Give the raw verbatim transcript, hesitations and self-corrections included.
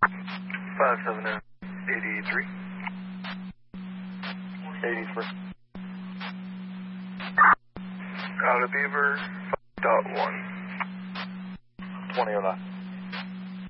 five seven zero, eighty-three. eighty-three. Out of Beaver, five dot one. twenty oh nine.